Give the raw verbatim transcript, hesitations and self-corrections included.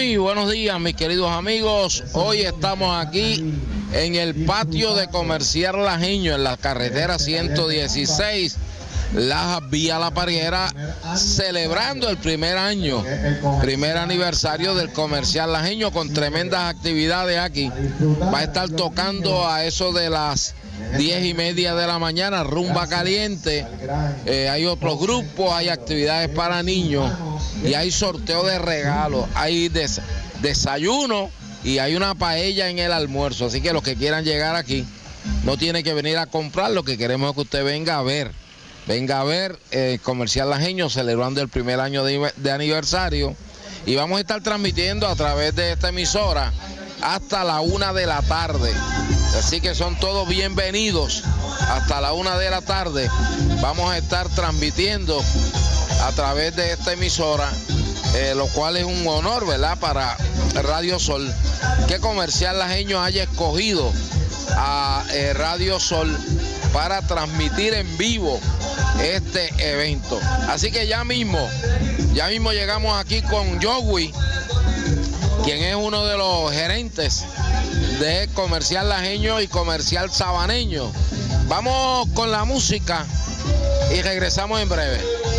Muy buenos días, mis queridos amigos. Hoy estamos aquí en el patio de Comercial Lajeño, en la carretera ciento dieciséis, Lajas vía La Parguera, celebrando el primer año, primer aniversario del Comercial Lajeño, con tremendas actividades aquí. Va a estar tocando a eso de las diez y media de la mañana, rumba caliente. Eh, hay otros grupos, hay actividades para niños y hay sorteo de regalos, hay des desayuno y hay una paella en el almuerzo. Así que los que quieran llegar aquí no tienen que venir a comprar, lo que queremos es que usted venga a ver. Venga a ver eh, Comercial Lajeño celebrando el primer año de, de aniversario. Y vamos a estar transmitiendo a través de esta emisora hasta la una de la tarde. Así que son todos bienvenidos hasta la una de la tarde. Vamos a estar transmitiendo a través de esta emisora, eh, lo cual es un honor, ¿verdad?, para Radio Sol, que Comercial Lajeño haya escogido a eh, Radio Sol para transmitir en vivo este evento. Así que ya mismo, ya mismo llegamos aquí con Joey, quien es uno de los gerentes de Comercial Lajeño y Comercial Sabaneño. Vamos con la música y regresamos en breve.